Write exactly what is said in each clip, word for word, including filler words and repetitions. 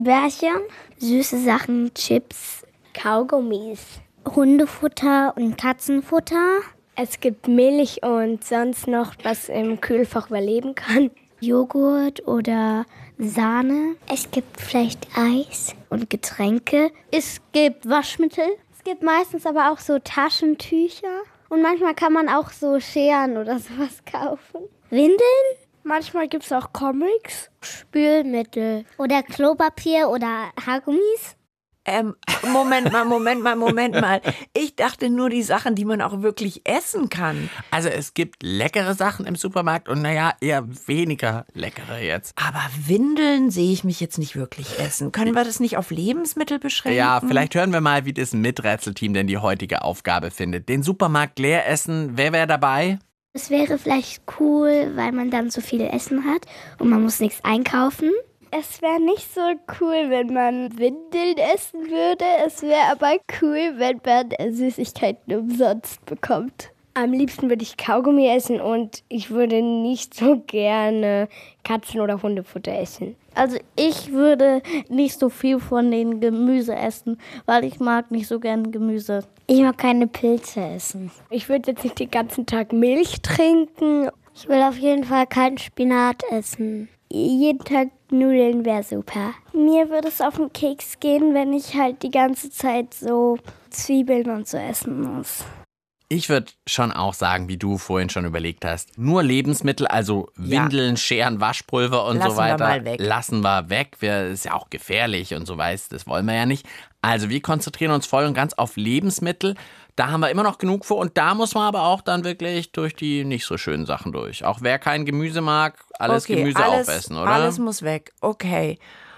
Bärchen, süße Sachen, Chips, Kaugummis, Hundefutter und Katzenfutter. Es gibt Milch und sonst noch, was im Kühlfach überleben kann. Joghurt oder Sahne. Es gibt vielleicht Eis und Getränke. Es gibt Waschmittel. Es gibt meistens aber auch so Taschentücher. Und manchmal kann man auch so Scheren oder sowas kaufen. Windeln? Manchmal gibt es auch Comics. Spülmittel. Oder Klopapier oder Haargummis. Ähm, Moment mal, Moment mal, Moment mal. Ich dachte nur die Sachen, die man auch wirklich essen kann. Also es gibt leckere Sachen im Supermarkt und naja, eher weniger leckere jetzt. Aber Windeln sehe ich mich jetzt nicht wirklich essen. Können wir das nicht auf Lebensmittel beschränken? Ja, vielleicht hören wir mal, wie das Miträtselteam denn die heutige Aufgabe findet. Den Supermarkt leer essen, wer wäre dabei? Es wäre vielleicht cool, weil man dann so viel Essen hat und man muss nichts einkaufen. Es wäre nicht so cool, wenn man Windeln essen würde. Es wäre aber cool, wenn man Süßigkeiten umsonst bekommt. Am liebsten würde ich Kaugummi essen und ich würde nicht so gerne Katzen- oder Hundefutter essen. Also ich würde nicht so viel von den Gemüse essen, weil ich mag nicht so gern Gemüse. Ich mag keine Pilze essen. Ich würde jetzt nicht den ganzen Tag Milch trinken. Ich will auf jeden Fall keinen Spinat essen. Jeden Tag Nudeln wäre super. Mir würde es auf den Keks gehen, wenn ich halt die ganze Zeit so Zwiebeln und so essen muss. Ich würde schon auch sagen, wie du vorhin schon überlegt hast, nur Lebensmittel, also Windeln, ja. Scheren, Waschpulver und lassen so weiter, wir mal weg. lassen wir weg. Wir, ist ja auch gefährlich und so weißt, das wollen wir ja nicht. Also wir konzentrieren uns voll und ganz auf Lebensmittel. Da haben wir immer noch genug vor und da muss man aber auch dann wirklich durch die nicht so schönen Sachen durch. Auch wer kein Gemüse mag, alles okay, Gemüse alles, aufessen, oder? Alles muss weg, okay.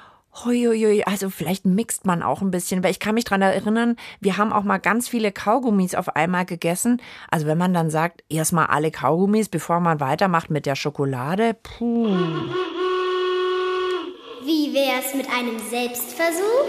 Huiuiui, also vielleicht mixt man auch ein bisschen, weil ich kann mich daran erinnern, wir haben auch mal ganz viele Kaugummis auf einmal gegessen. Also wenn man dann sagt, erstmal alle Kaugummis, bevor man weitermacht mit der Schokolade, puh. Wie wär's mit einem Selbstversuch?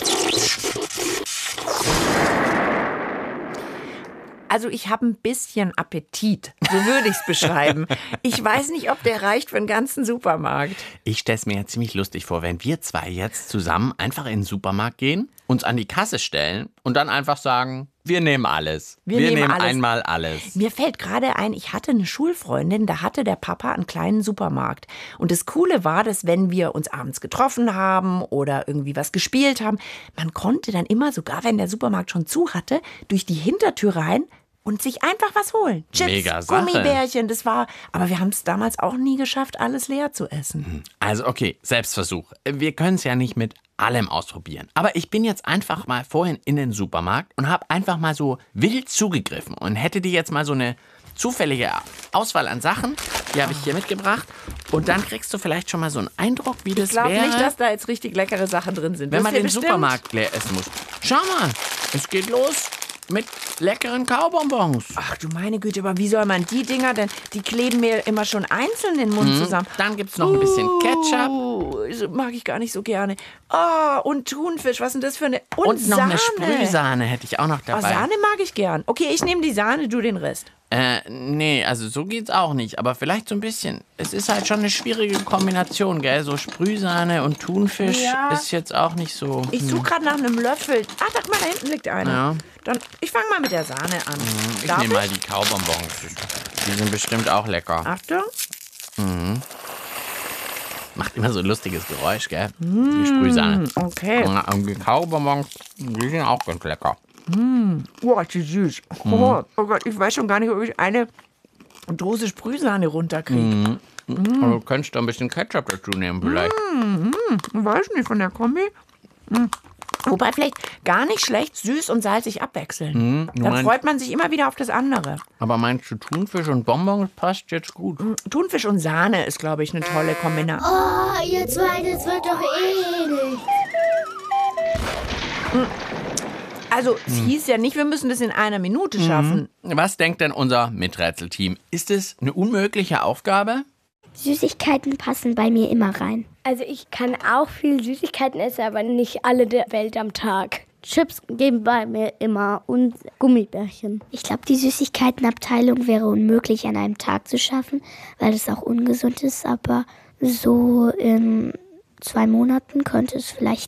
Also ich habe ein bisschen Appetit, so würde ich es beschreiben. Ich weiß nicht, ob der reicht für einen ganzen Supermarkt. Ich stelle es mir ja ziemlich lustig vor, wenn wir zwei jetzt zusammen einfach in den Supermarkt gehen, uns an die Kasse stellen und dann einfach sagen, wir nehmen alles. Wir, wir nehmen, nehmen alles. einmal alles. Mir fällt gerade ein, ich hatte eine Schulfreundin, da hatte der Papa einen kleinen Supermarkt. Und das Coole war, dass wenn wir uns abends getroffen haben oder irgendwie was gespielt haben, man konnte dann immer, sogar wenn der Supermarkt schon zu hatte, durch die Hintertür rein und sich einfach was holen. Chips, Mega Sache. Gummibärchen, das war, aber wir haben es damals auch nie geschafft, alles leer zu essen. Also okay, Selbstversuch. Wir können es ja nicht mit allem ausprobieren. Aber ich bin jetzt einfach mal vorhin in den Supermarkt und habe einfach mal so wild zugegriffen und hätte dir jetzt mal so eine zufällige Auswahl an Sachen, die habe ich hier mitgebracht. Und dann kriegst du vielleicht schon mal so einen Eindruck, wie das wäre. Ich glaube nicht, dass da jetzt richtig leckere Sachen drin sind. Wenn man den bestimmt? Supermarkt leer essen muss. Schau mal, es geht los mit leckeren Kaubonbons. Ach du meine Güte, aber wie soll man die Dinger denn, die kleben mir immer schon einzeln den Mund Mhm. zusammen. Dann gibt es noch ein bisschen Ketchup. Uh, mag ich gar nicht so gerne. Ah, und Thunfisch, was ist denn das für eine... Und, Und noch Sahne. eine Sprühsahne hätte ich auch noch Oh, dabei. Sahne mag ich gern. Okay, ich nehme die Sahne, du den Rest. Äh, nee, also so geht's auch nicht. Aber vielleicht so ein bisschen. Es ist halt schon eine schwierige Kombination, gell? So Sprühsahne und Thunfisch Ja. ist jetzt auch nicht so... Ich suche gerade nach einem Löffel. Ah, guck mal, da hinten liegt einer. Ja. Dann, ich fange mal mit der Sahne an. Ich Darf nehme mal die Kaubonbons. Die sind bestimmt auch lecker. Achtung. Macht immer so ein lustiges Geräusch, gell? Die Sprühsahne. Okay. Und die Kaubonbons, die sind auch ganz lecker. Oh, ist die süß. Oh, oh Gott, ich weiß schon gar nicht, ob ich eine Dose Sprühsahne runterkriege. Mhm. Aber du könntest da ein bisschen Ketchup dazu nehmen vielleicht. Ich weiß nicht, von der Kombi. Mm. Wobei vielleicht gar nicht schlecht süß und salzig abwechseln. du Dann meinst- freut man sich immer wieder auf das andere. Aber meinst du, Thunfisch und Bonbons passt jetzt gut? Thunfisch und Sahne ist, glaube ich, eine tolle Kombination. Oh, ihr zwei, das wird doch eh nicht. Also, es hieß ja nicht, wir müssen das in einer Minute schaffen. Was denkt denn unser Miträtselteam? Ist es eine unmögliche Aufgabe? Süßigkeiten passen bei mir immer rein. Also ich kann auch viel Süßigkeiten essen, aber nicht alle der Welt am Tag. Chips gehen bei mir immer und Gummibärchen. Ich glaube, die Süßigkeitenabteilung wäre unmöglich an einem Tag zu schaffen, weil es auch ungesund ist. Aber so in zwei Monaten könnte es vielleicht